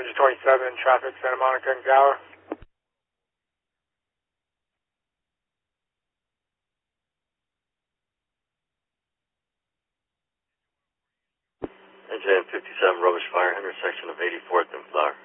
Ranger 27, traffic Santa Monica and Gower. NJM 57, rubbish fire, intersection of 84th and Flower.